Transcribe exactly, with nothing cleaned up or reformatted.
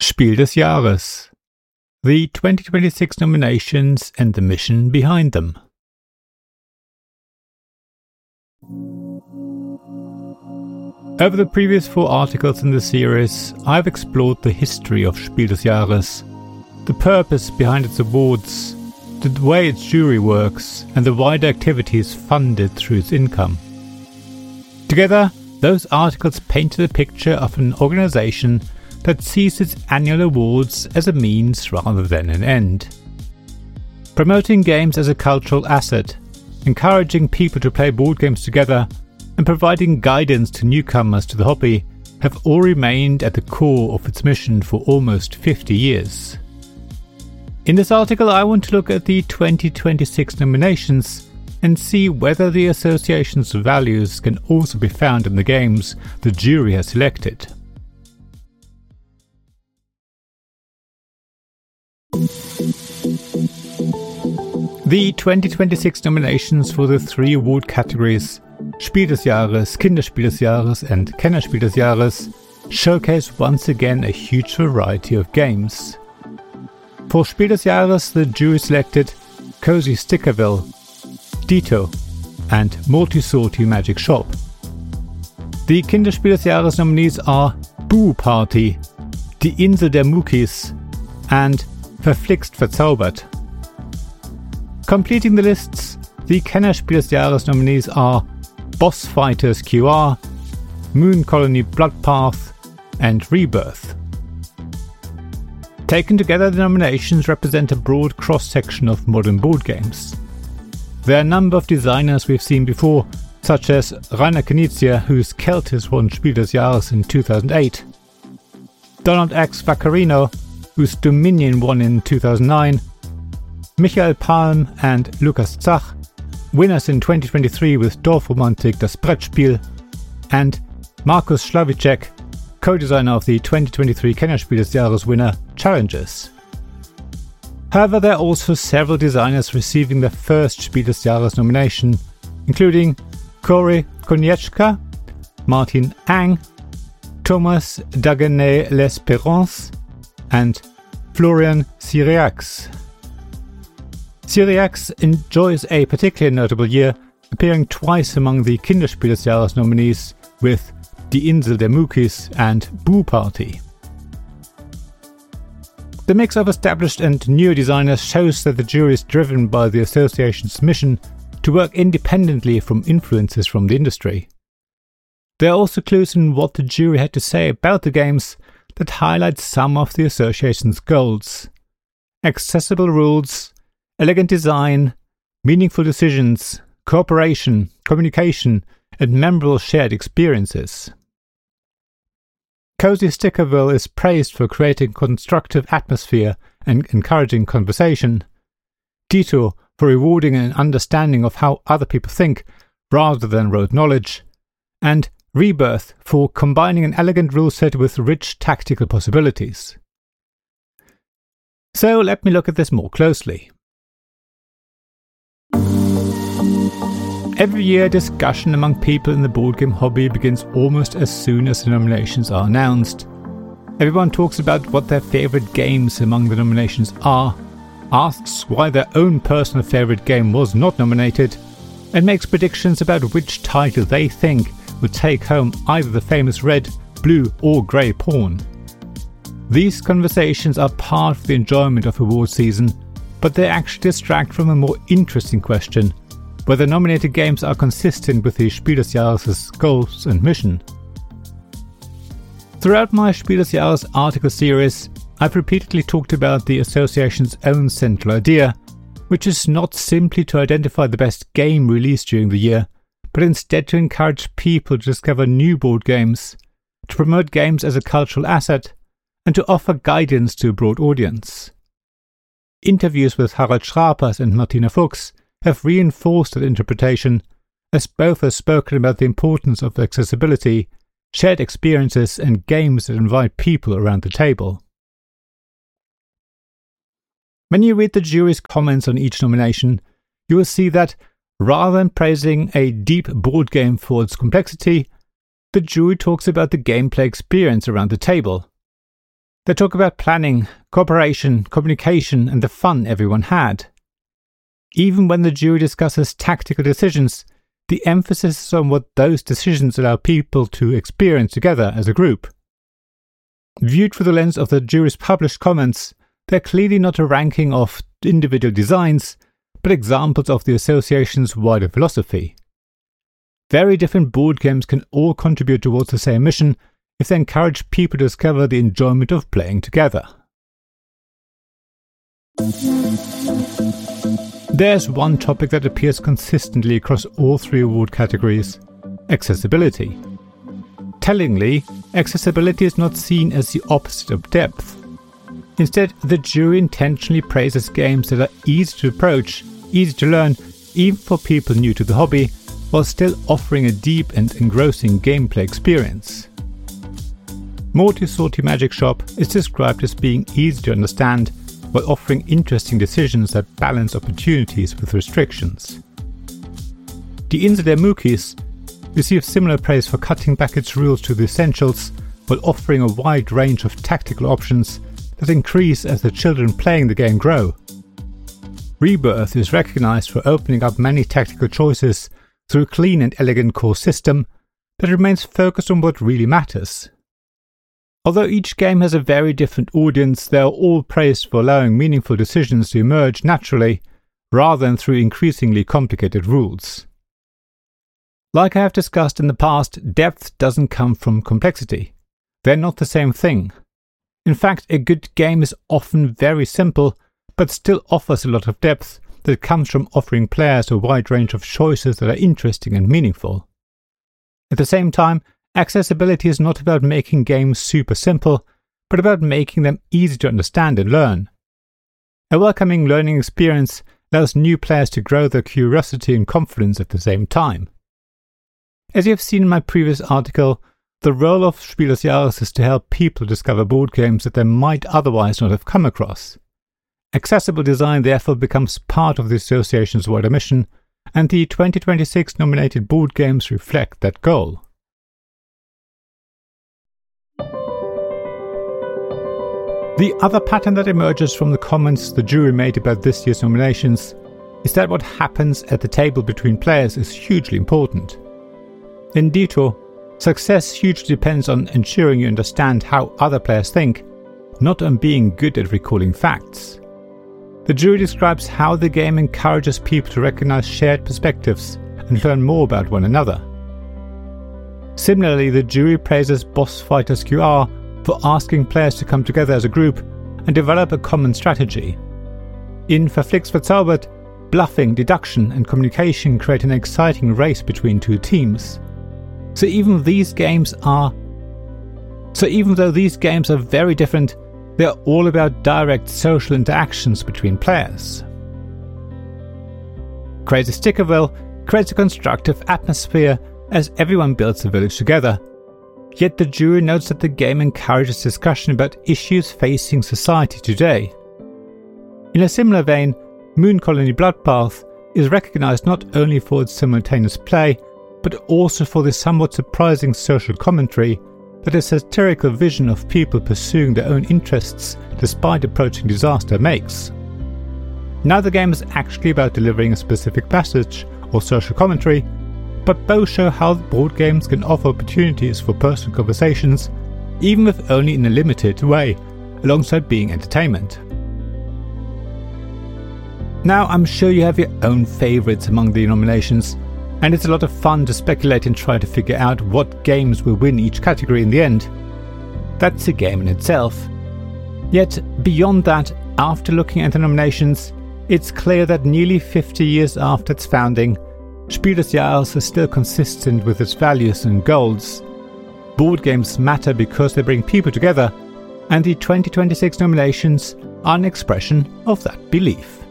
Spiel des Jahres. The twenty twenty-six nominations and the mission behind them. Over the previous four articles in the series, I've explored the history of Spiel des Jahres, the purpose behind its awards, the way its jury works, and the wider activities funded through its income. Together, those articles painted a picture of an organisation that sees its annual awards as a means rather than an end. Promoting games as a cultural asset, encouraging people to play board games together, and providing guidance to newcomers to the hobby have all remained at the core of its mission for almost fifty years. In this article, I want to look at the twenty twenty-six nominations and see whether the association's values can also be found in the games the jury has selected. The twenty twenty-six nominations for the three award categories Spiel des Jahres, Kinderspiel des Jahres and Kennerspiel des Jahres showcase once again a huge variety of games. For Spiel des Jahres, the jury selected Cozy Stickerville, Ditto and Multi-Sortie Magic Shop. The Kinderspiel des Jahres nominees are Boo Party, Die Insel der Muckis and Verflixt Verzaubert. Completing the lists, the Kennerspiel des Jahres nominees are Boss Fighters Q R, Moon Colony Bloodpath and Rebirth. Taken together, the nominations represent a broad cross-section of modern board games. There are a number of designers we've seen before, such as Rainer Knizia, whose Celtis won Spiel des Jahres in two thousand eight, Donald X. Vaccarino, whose Dominion won in two thousand nine, Michael Palm and Lukas Zach, winners in twenty twenty-three with Dorfromantik Das Brettspiel, and Markus Slavicek, co-designer of the twenty twenty-three Kennerspiel des Jahres winner Challenges. However, there are also several designers receiving their first Spiel des Jahres nomination, including Corey Konieczka, Martin Ang, Thomas Dagenet L'Espérance, and Florian Cyriax. Cyriax enjoys a particularly notable year, appearing twice among the Kinderspiel des Jahres nominees with Die Insel der Muckis and Boo Party. The mix of established and newer designers shows that the jury is driven by the association's mission to work independently from influences from the industry. There are also clues in what the jury had to say about the games that highlight some of the association's goals: accessible rules, elegant design, meaningful decisions, cooperation, communication, and memorable shared experiences. Cozy Stickerville is praised for creating constructive atmosphere and encouraging conversation. Ditto for rewarding an understanding of how other people think rather than rote knowledge. And Rebirth for combining an elegant rule set with rich tactical possibilities. So let me look at this more closely. Every year, discussion among people in the board game hobby begins almost as soon as the nominations are announced. Everyone talks about what their favourite games among the nominations are, asks why their own personal favourite game was not nominated, and makes predictions about which title they think would take home either the famous red, blue or grey pawn. These conversations are part of the enjoyment of award season, but they actually distract from a more interesting question: whether nominated games are consistent with the Spiel des Jahres' goals and mission. Throughout my Spiel des Jahres article series, I've repeatedly talked about the association's own central idea, which is not simply to identify the best game released during the year, but instead to encourage people to discover new board games, to promote games as a cultural asset, and to offer guidance to a broad audience. Interviews with Harald Schrapers and Martina Fuchs have reinforced that interpretation, as both have spoken about the importance of accessibility, shared experiences and games that invite people around the table. When you read the jury's comments on each nomination, you will see that, rather than praising a deep board game for its complexity, the jury talks about the gameplay experience around the table. They talk about planning, cooperation, communication, and the fun everyone had. Even when the jury discusses tactical decisions, the emphasis is on what those decisions allow people to experience together as a group. Viewed through the lens of the jury's published comments, they're clearly not a ranking of individual designs, but examples of the association's wider philosophy. Very different board games can all contribute towards the same mission if they encourage people to discover the enjoyment of playing together. There's one topic that appears consistently across all three award categories: accessibility. Tellingly, accessibility is not seen as the opposite of depth. Instead, the jury intentionally praises games that are easy to approach, easy to learn, even for people new to the hobby, while still offering a deep and engrossing gameplay experience. Morty Sorty Magic Shop is described as being easy to understand while offering interesting decisions that balance opportunities with restrictions. The Insel der Mookies receives similar praise for cutting back its rules to the essentials while offering a wide range of tactical options that increase as the children playing the game grow. Rebirth is recognized for opening up many tactical choices through a clean and elegant core system that remains focused on what really matters. Although each game has a very different audience, they are all praised for allowing meaningful decisions to emerge naturally, rather than through increasingly complicated rules. Like I have discussed in the past, depth doesn't come from complexity. They're not the same thing. In fact, a good game is often very simple, but still offers a lot of depth that comes from offering players a wide range of choices that are interesting and meaningful. At the same time, accessibility is not about making games super simple, but about making them easy to understand and learn. A welcoming learning experience allows new players to grow their curiosity and confidence at the same time. As you have seen in my previous article, the role of Spiel des Jahres is to help people discover board games that they might otherwise not have come across. Accessible design therefore becomes part of the association's wider mission, and the twenty twenty-six nominated board games reflect that goal. The other pattern that emerges from the comments the jury made about this year's nominations is that what happens at the table between players is hugely important. In Detour, success hugely depends on ensuring you understand how other players think, not on being good at recalling facts. The jury describes how the game encourages people to recognize shared perspectives and learn more about one another. Similarly, the jury praises Boss Fighters Q R for asking players to come together as a group and develop a common strategy. In Verflixt Verzaubert, bluffing, deduction, and communication create an exciting race between two teams. So even these games are So even though these games are very different, they are all about direct social interactions between players. Crazy Stickerville creates a constructive atmosphere as everyone builds the village together. Yet the jury notes that the game encourages discussion about issues facing society today. In a similar vein, Moon Colony Bloodbath is recognized not only for its simultaneous play, but also for the somewhat surprising social commentary that a satirical vision of people pursuing their own interests despite approaching disaster makes. Neither game is actually about delivering a specific message or social commentary, but both show how board games can offer opportunities for personal conversations, even if only in a limited way, alongside being entertainment. Now, I'm sure you have your own favourites among the nominations, and it's a lot of fun to speculate and try to figure out what games will win each category in the end. That's a game in itself. Yet, beyond that, after looking at the nominations, it's clear that nearly fifty years after its founding, Spiel des Jahres is still consistent with its values and goals. Board games matter because they bring people together, and the twenty twenty-six nominations are an expression of that belief.